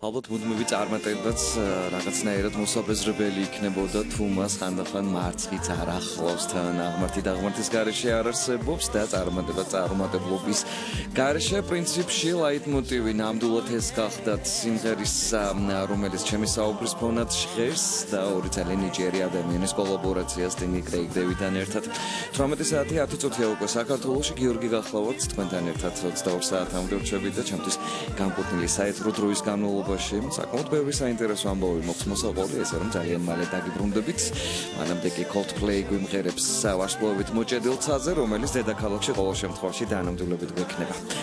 ალბათ მუდმივი წარმატებაც რაღაცნაირად მოსაბეზრებელი იქნებოდა თუ მას ხანდახან მარცხიც არ ახლავს თან აღმართის გარეშე არ არსებობს და წარმატებლობის გარეშე პრინციპში ლაიტმოტივი ნამდვილად ეს გახდათ სიმღერის რომელიც ჩემი საუბრის ფონად ჟღერს და ორი ძალიან ნიჭიერი ადამიანის კოლაბორაცია სტინგი კრეიგ-დევიდან ერთად 18 საათი 10 წუთია უკვე საქართველოში გიორგი გახლავართ თქვენთან ერთად 22 საათამდე რჩებით და ჩემთვის განკუთვნილი საეთრო დროის განმავლობაში საკმაოდ ბევრი საინტერესო ამბავი მოხს მოსაყოლი ესე რომ ძალიან მალე დაგიბრუნდებით მანამდე კი Coldplay გვიმღერებს ვარსკვლავით მოჭედილ ცაზე რომელიც დედაქალაქში ყოველ შემთხვევაში დანამდვილებით გვექნება